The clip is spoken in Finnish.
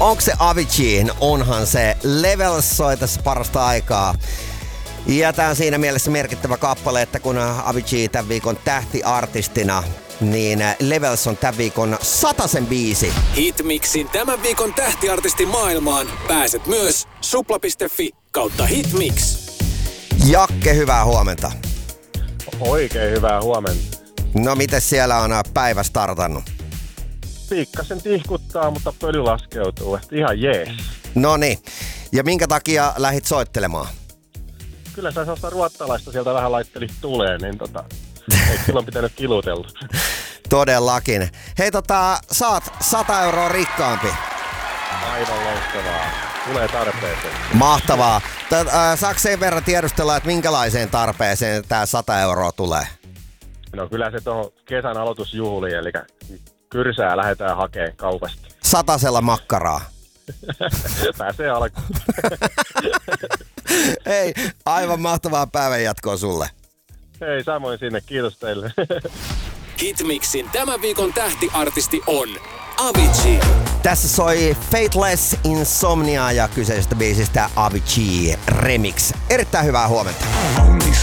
onko se Avicii? Onhan se. Levels soi tässä parasta aikaa. Ja tää on siinä mielessä merkittävä kappale, että kun Avicii tämän viikon tähtiartistina, niin Levels on tämän viikon 100 biisi. Hitmixin tämän viikon tähtiartistin maailmaan pääset myös supla.fi/hitmix. Jakke, hyvää huomenta. Oikein hyvää huomenta. No miten siellä on päivä startannut? Pikkasen tihkuttaa, mutta pöly laskeutuu. Ihan jees. Noniin. Ja minkä takia lähit soittelemaan? Kyllä sä sellaista ruottalaista sieltä vähän laittelit tuleen, niin ei silloin pitänyt kilutella. Todellakin. Hei saat 100 euroa rikkaampi. Aivan loistavaa. Tulee tarpeeseen. Mahtavaa. Saako sen verran tiedustella, että minkälaiseen tarpeeseen tää 100 euroa tulee? No kyllä se tuohon kesän aloitusjuhliin, eli kyrsää lähdetään hakemaan kaupasta. 100 makkaraa. Pääsee alkuun. Hei, aivan mahtavaa päivän jatkoa sulle. Hei, samoin sinne. Kiitos teille. Hitmixin tämän viikon tähtiartisti on Avicii. Tässä soi Fateless Insomnia ja kyseisestä biisistä Avicii Remix. Erittäin hyvää huomenta.